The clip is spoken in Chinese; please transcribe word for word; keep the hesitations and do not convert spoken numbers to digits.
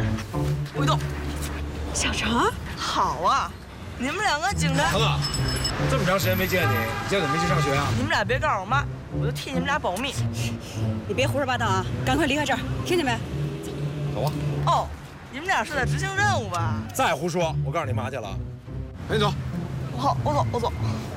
着，我走。 小程， 好啊，你们两个经常。 腾啊，这么长时间没见你，你今天怎么没去上学啊？ 你们俩别告诉我妈，我就替你们俩保密。 你别胡说八道啊！赶快离开这儿，听见没？ 走啊！ 哦，你们俩是在执行任务吧？ 再胡说，我告诉你妈去了。赶紧走。 好，我走，我走。